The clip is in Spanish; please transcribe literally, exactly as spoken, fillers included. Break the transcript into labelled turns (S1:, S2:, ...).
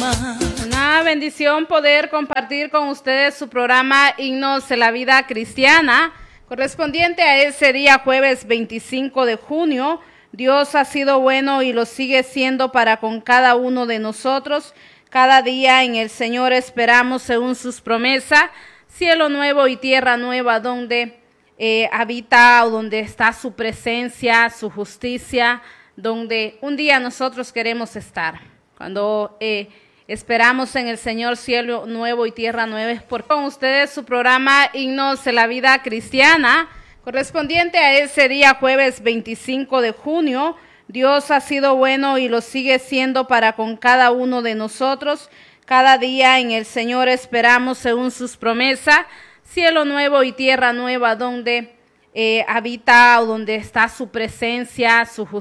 S1: Una bendición poder compartir con ustedes su programa Himnos de la Vida Cristiana, correspondiente a ese día jueves veinticinco de junio. Dios ha sido bueno y lo sigue siendo para con cada uno de nosotros. Cada día en el Señor esperamos, según sus promesas, cielo nuevo y tierra nueva, donde eh, habita o donde está su presencia, su justicia, donde un día nosotros queremos estar. Cuando eh, esperamos en el Señor cielo nuevo y tierra nueva, es por con ustedes su programa Himnos de la Vida Cristiana, correspondiente a ese día jueves veinticinco de junio. Dios ha sido bueno y lo sigue siendo para con cada uno de nosotros. Cada día en el Señor esperamos, según sus promesas, cielo nuevo y tierra nueva, donde eh, habita o donde está su presencia, su justicia.